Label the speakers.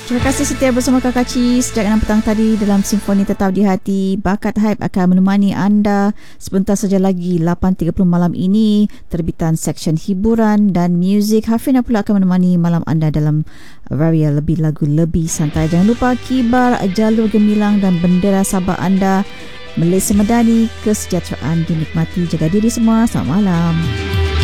Speaker 1: Terima kasih setia bersama Kakak Ci sejak 6 petang tadi dalam Simfoni Tetap di Hati. Bakat Hype akan menemani anda sebentar saja lagi 8.30 malam ini. Terbitan seksyen hiburan dan muzik. Hafina pula akan menemani malam anda dalam varia lebih lagu lebih santai. Jangan lupa kibar jalur gemilang dan bendera Sabah anda. Malaysia Madani, kesejahteraan dinikmati. Jaga diri semua. Selamat malam.